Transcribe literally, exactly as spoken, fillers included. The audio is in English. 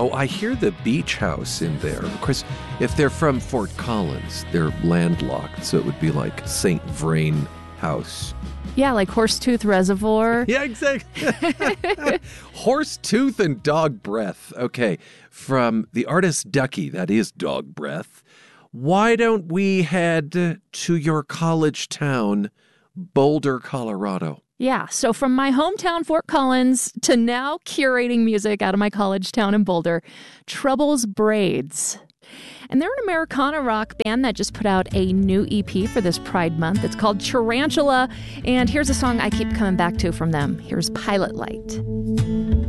Oh, I hear the beach house in there. Of course, if they're from Fort Collins, they're landlocked, so it would be like Saint Vrain House. Yeah, like Horsetooth Reservoir. Yeah, exactly. Horse tooth and dog breath. Okay, from the artist Ducky, that is dog breath. Why don't we head to your college town, Boulder, Colorado? Yeah, so from my hometown, Fort Collins, to now curating music out of my college town in Boulder, Trouble's Braids. And they're an Americana rock band that just put out a new E P for this Pride Month. It's called Tarantula, and here's a song I keep coming back to from them. Here's Pilot Light.